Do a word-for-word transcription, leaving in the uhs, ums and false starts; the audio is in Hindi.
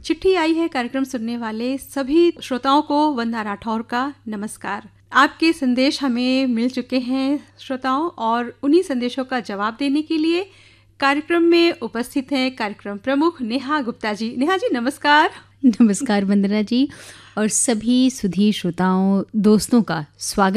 चिट्ठी आई है कार्यक्रम सुनने वाले सभी श्रोताओं को वंदना राठौर का नमस्कार। आपके संदेश हमें मिल चुके हैं श्रोताओं, और उन्हीं संदेशों का जवाब देने के लिए कार्यक्रम में उपस्थित हैं कार्यक्रम प्रमुख नेहा गुप्ता जी। नेहा जी नमस्कार। नमस्कार वंदना जी, और सभी सुधी श्रोताओं दोस्तों का स्वागत